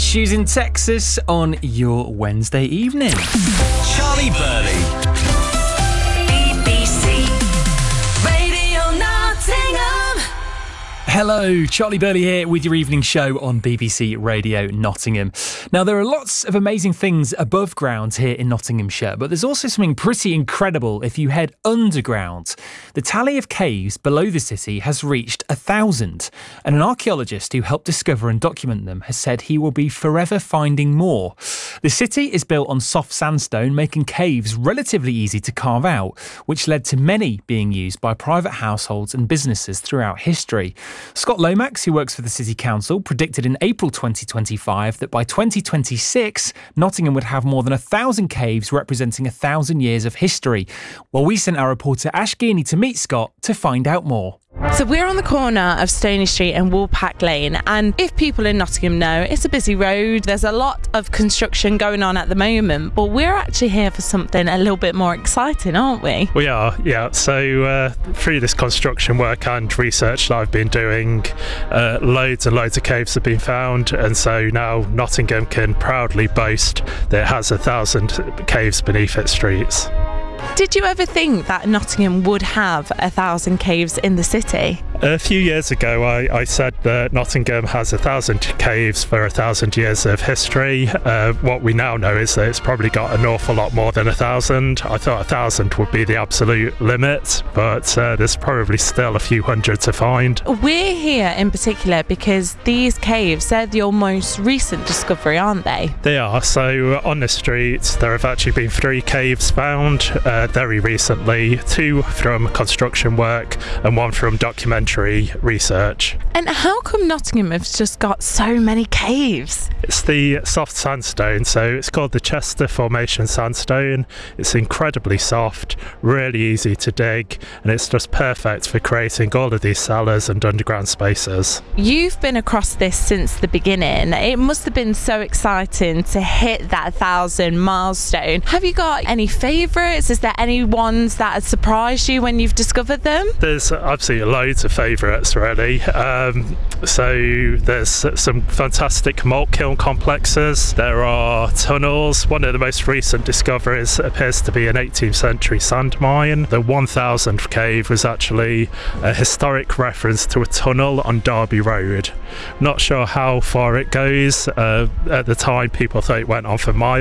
Issues in Texas on your Wednesday evening. Charlie Burley. BBC Radio Nottingham. Hello, Charlie Burley here with your evening show on BBC Radio Nottingham. Now, there are lots of amazing things above ground here in Nottinghamshire, but there's also something pretty incredible if you head underground. The tally of caves below the city has reached 1,000, and an archaeologist who helped discover and document them has said he will be forever finding more. The city is built on soft sandstone, making caves relatively easy to carve out, which led to many being used by private households and businesses throughout history. Scott Lomax, who works for the City Council, predicted in April 2025 that by 2026, Nottingham would have more than 1,000 caves representing 1,000 years of history. Well, we sent our reporter Ash Geeney to meet Scott to find out more. So we're on the corner of Stony Street and Woolpack Lane, and if people in Nottingham know, it's a busy road. There's a lot of construction going on at the moment, but we're actually here for something a little bit more exciting, aren't we? We are, yeah. So through this construction work and research that I've been doing, loads and loads of caves have been found, and so now Nottingham can proudly boast that it has 1,000 caves beneath its streets. Did you ever think that Nottingham would have 1,000 caves in the city? A few years ago, I said that Nottingham has 1,000 caves for 1,000 years of history. What we now know is that it's probably got an awful lot more than 1,000. I thought 1,000 would be the absolute limit, but there's probably still a few hundred to find. We're here in particular because these caves, they're your most recent discovery, aren't they? They are. So on the street, there have actually been 3 caves found very recently, 2 from construction work and 1 from documentary research. And how come Nottingham has just got so many caves? It's the soft sandstone, so it's called the Chester Formation sandstone. It's incredibly soft, really easy to dig, and it's just perfect for creating all of these cellars and underground spaces. You've been across this since the beginning. It must have been so exciting to hit that 1,000 milestone. Have you got any favourites? Is there any ones that have surprised you when you've discovered them? There's absolutely loads of favourites, really. So there's some fantastic malt kiln complexes. There are tunnels. One of the most recent discoveries appears to be an 18th century sand mine. The 1,000th cave was actually a historic reference to a tunnel on Derby Road. Not sure how far it goes. At the time, people thought it went on for miles.